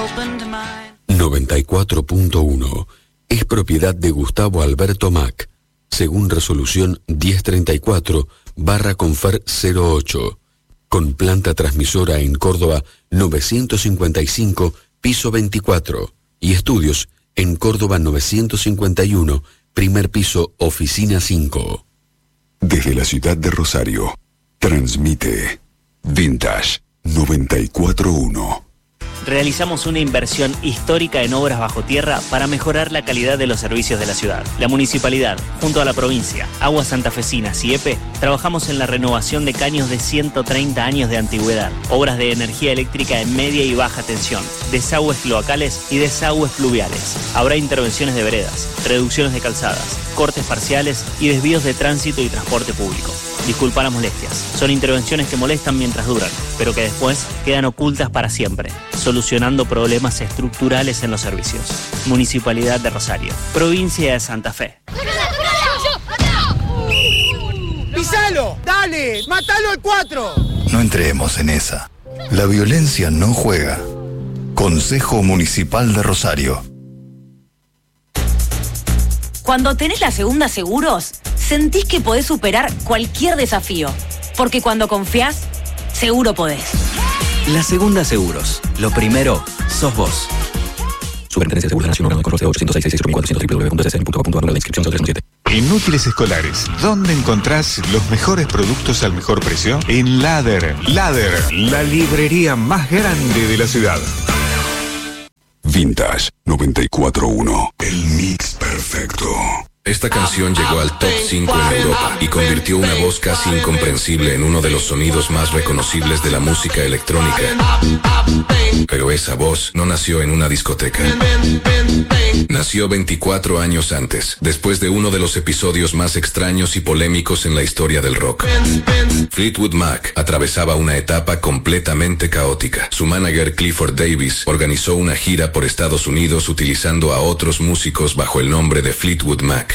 94.1 es propiedad de Gustavo Alberto Mac, según resolución 1034/Confer 08, con planta transmisora en Córdoba 955, piso 24, y estudios en Córdoba 951, primer piso, oficina 5. Desde la ciudad de Rosario, transmite Vintage 94.1. Realizamos una inversión histórica en obras bajo tierra para mejorar la calidad de los servicios de la ciudad. La municipalidad, junto a la provincia, Aguas Santafesinas y EPE, trabajamos en la renovación de caños de 130 años de antigüedad, obras de energía eléctrica en media y baja tensión, desagües cloacales y desagües pluviales. Habrá intervenciones de veredas, reducciones de calzadas, cortes parciales y desvíos de tránsito y transporte público. Disculpa las molestias, son intervenciones que molestan mientras duran, pero que después quedan ocultas para siempre, solucionando problemas estructurales en los servicios. Municipalidad de Rosario, provincia de Santa Fe. ¡Pisalo! ¡Dale! ¡Mátalo al 4! No entremos en esa. La violencia no juega. Consejo Municipal de Rosario. Cuando tenés la Segunda Seguros, sentís que podés superar cualquier desafío. Porque cuando confiás, seguro podés. La Segunda Seguros. Lo primero, sos vos. Superintendencia de Seguros de la Nación, órgano de control 0800-666-400, la inscripción 0307. En Útiles Escolares, ¿dónde encontrás los mejores productos al mejor precio? En Ladder. Ladder, la librería más grande de la ciudad. Vintage 94.1. El mix perfecto. Esta canción llegó al top 5 en Europa y convirtió una voz casi incomprensible en uno de los sonidos más reconocibles de la música electrónica. Pero esa voz no nació en una discoteca. Nació 24 años antes, después de uno de los episodios más extraños y polémicos en la historia del rock. Fleetwood Mac atravesaba una etapa completamente caótica. Su manager Clifford Davis organizó una gira por Estados Unidos utilizando a otros músicos bajo el nombre de Fleetwood Mac.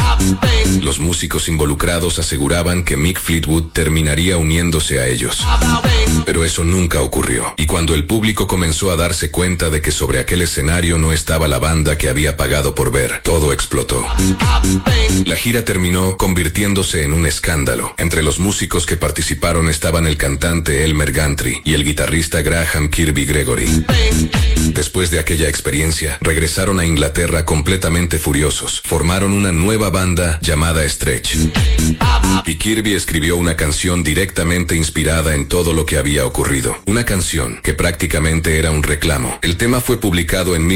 Los músicos involucrados aseguraban que Mick Fleetwood terminaría uniéndose a ellos. Pero eso nunca ocurrió. Y cuando el público comenzó a darse cuenta de que sobre aquel escenario no estaba la banda que había pagado por ver, todo explotó. La gira terminó convirtiéndose en un escándalo. Entre los músicos que participaron estaban el cantante Elmer Gantry y el guitarrista Graham Kirby Gregory. Después de aquella experiencia, regresaron a Inglaterra completamente furiosos. Formaron una nueva banda llamada Stretch. Y Kirby escribió una canción directamente inspirada en todo lo que había ocurrido. Una canción que prácticamente era un reclamo. El tema fue publicado en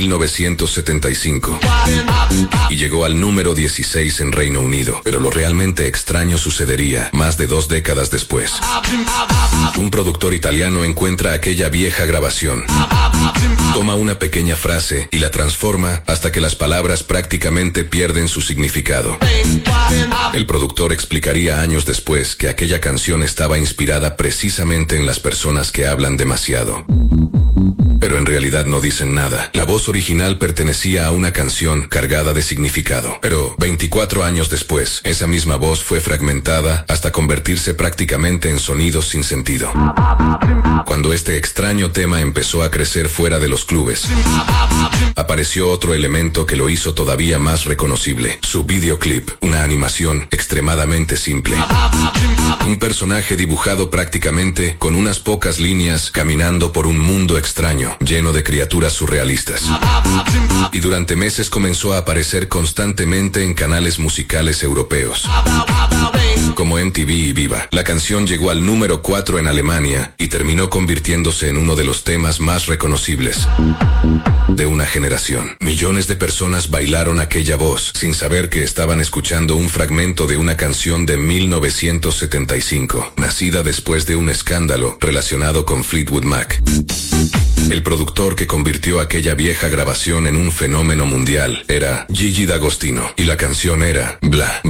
1975 y llegó al número 16 en Reino Unido. Pero lo realmente extraño sucedería más de 2 décadas después. Un productor italiano encuentra aquella vieja grabación, toma una pequeña frase y la transforma hasta que las palabras prácticamente pierden su significado. El productor explicaría años después que aquella canción estaba inspirada precisamente en las personas que hablan demasiado, pero en realidad no dicen nada. La voz original pertenecía a una canción cargada de significado, pero 24 años después, esa misma voz fue fragmentada hasta convertirse prácticamente en sonidos sin sentido. Cuando este extraño tema empezó a crecer fuera de los clubes, apareció otro elemento que lo hizo todavía más reconocible: su videoclip, una animación extremadamente simple. Un personaje dibujado prácticamente con unas pocas líneas caminando por un mundo extraño, lleno de criaturas surrealistas. Y durante meses comenzó a aparecer constantemente en canales musicales europeos, como MTV y Viva. La canción llegó al número 4 en Alemania y terminó convirtiéndose en uno de los temas más reconocibles de una generación. Millones de personas bailaron aquella voz sin saber que estaban escuchando un fragmento de una canción de 1975, nacida después de un escándalo relacionado con Fleetwood Mac. El productor que convirtió aquella vieja grabación en un fenómeno mundial era Gigi D'Agostino y la canción era Blah.